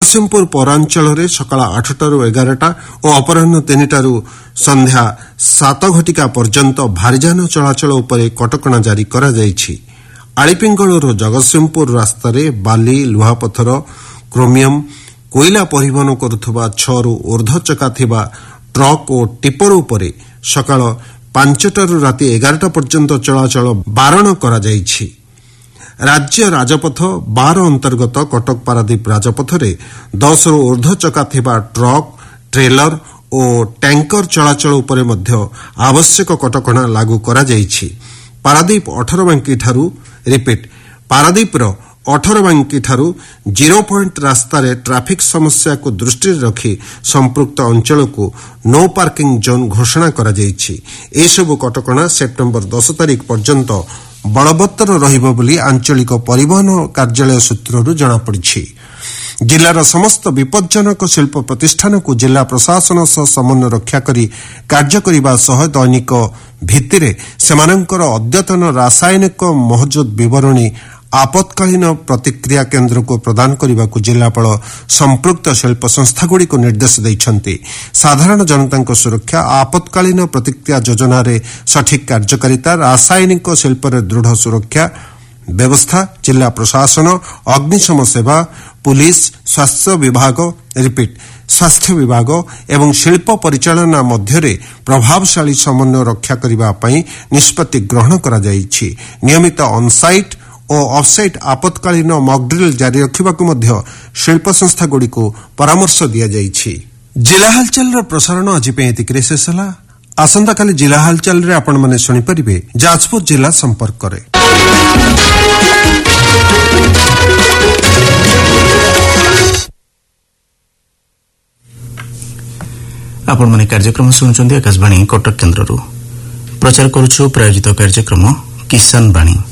ଜଗତସିଂହପୁର ପୌରାଞ୍ଚଳରେ ସକାଳ 8ଟାରୁ 11ଟା ଓ ଅପରାହ୍ନ 3ଟାରୁ ସନ୍ଧ୍ୟା 7 ଘଟିକା ପର୍ଯ୍ୟନ୍ତ ଭାରିଯାନ ଚଳାଚଳ ଉପରେ କଟକଣା ଜାରି କରାଯାଇଛି। ଆଳିପିଙ୍ଗଳରୁ ଜଗତସିଂହପୁର ରାସ୍ତାରେ ବାଲି, ଲୁହାପଥର, କ୍ରୋମିୟମ, କୋଇଲା ପରିବହନ କରୁଥିବା 6ରୁ ଊର୍ଦ୍ଧ୍ୱ ଚକା ଥିବା ଟ୍ରକ୍ ଓ ଟିପର ଉପରେ ସକାଳ 5ଟାରୁ ରାତି 11ଟା ପର୍ଯ୍ୟନ୍ତ ଚଳାଚଳ ବାରଣ କରାଯାଇଛି। ରାଜ୍ୟ ରାଜପଥ 12 ଅନ୍ତର୍ଗତ କଟକ ପାରାଦୀପ ରାଜପଥରେ 10ରୁ ଊର୍ଦ୍ଧ୍ୱ ଚକା ଥିବା ଟ୍ରକ୍, ଟ୍ରେଲର ଓ ଟ୍ୟାଙ୍କର ଚଳାଚଳ ଉପରେ ମଧ୍ୟ ଆବଶ୍ୟକ କଟକଣା ଲାଗୁ କରାଯାଇଛି। ପାରାଦୀପ 18 ବାଙ୍କିଠାରୁ 0 ପଏଣ୍ଟ ରାସ୍ତାରେ ଟ୍ରାଫିକ୍ ସମସ୍ୟାକୁ ଦୃଷ୍ଟିରେ ରଖି ସମ୍ପୃକ୍ତ ଅଞ୍ଚଳକୁ ନୋ ପାର୍କିଂ ଜୋନ୍ ଘୋଷଣା କରାଯାଇଛି। ଏସବୁ କଟକଣା ସେପ୍ଟେମ୍ବର 10 ତାରିଖ ପର୍ଯ୍ୟନ୍ତ ବଳବତ୍ତର ରହିବ ବୋଲି ଆଞ୍ଚଳିକ ପରିବହନ କାର୍ଯ୍ୟାଳୟ ସୂତ୍ରରୁ ଜଣାପଡ଼ିଛି। ଜିଲ୍ଲାର ସମସ୍ତ ବିପଜ୍ଜନକ ଶିଳ୍ପ ପ୍ରତିଷ୍ଠାନକୁ ଜିଲ୍ଲା ପ୍ରଶାସନ ସହ ସମନ୍ୱୟ ରକ୍ଷା କରି କାର୍ଯ୍ୟ କରିବା ସହ ଦୈନିକ ଭିତ୍ତିରେ ସେମାନଙ୍କର ଅଦ୍ୟତନ ରାସାୟନିକ ମହଜୁଦ ବିବରଣୀ ଆପତ୍କାଳୀନ ପ୍ରତିକ୍ରିୟା କେନ୍ଦ୍ରକୁ ପ୍ରଦାନ କରିବାକୁ ଜିଲ୍ଲାପାଳ ସମ୍ପୃକ୍ତ ଶିଳ୍ପ ସଂସ୍ଥାଗୁଡ଼ିକୁ ନିର୍ଦ୍ଦେଶ ଦେଇଛନ୍ତି। ସାଧାରଣ ଜନତାଙ୍କ ସୁରକ୍ଷା, ଆପତ୍କାଳୀନ ପ୍ରତିକ୍ରିୟା ଯୋଜନାରେ ସଠିକ୍ କାର୍ଯ୍ୟକାରିତା, ରାସାୟନିକ ଶିଳ୍ପରେ ଦୃଢ଼ ସୁରକ୍ଷା ବ୍ୟବସ୍ଥା ଜିଲ୍ଲା ପ୍ରଶାସନ, ଅଗ୍ନିଶମ ସେବା, ପୁଲିସ, ସ୍ୱାସ୍ଥ୍ୟ ବିଭାଗ ଏବଂ ଶିଳ୍ପ ପରିଚାଳନା ମଧ୍ୟରେ ପ୍ରଭାବଶାଳୀ ସମନ୍ୱୟ ରକ୍ଷା କରିବା ପାଇଁ ନିଷ୍ପତ୍ତି ଗ୍ରହଣ କରାଯାଇଛି। ନିୟମିତ ଅନସାଇଟ୍ ଓ ଅଫ୍ସାଇଟ୍ ଆପତ୍କାଳୀନ ମକ୍ଡ୍ରିଲ୍ ଜାରି ରଖିବାକୁ ମଧ୍ୟ ଶିଳ୍ପ ସଂସ୍ଥାଗୁଡ଼ିକୁ ପରାମର୍ଶ ଦିଆଯାଇଛି। ଜିଲ୍ଲା ହାଲଚାଲର ପ୍ରସାରଣ ଆଜି ପାଇଁ ଏତିକିରେ ଶେଷ ହେଲା। ଆସନ୍ତାକାଲି ଜିଲ୍ଲା ହାଲଚାଲରେ ଆପଣମାନେ ଶୁଣିପାରିବେ ଯାଜପୁର ଜିଲ୍ଲା ସମ୍ପର୍କରେ। ଆପଣମାନେ କାର୍ଯ୍ୟକ୍ରମ ଶୁଣୁଛନ୍ତି ଆକାଶବାଣୀ କଟକ କେନ୍ଦ୍ରରୁ। ପ୍ରଚାର କରୁଛୁ ପ୍ରାୟୋଜିତ କାର୍ଯ୍ୟକ୍ରମ କିଷାନ ବାଣୀ।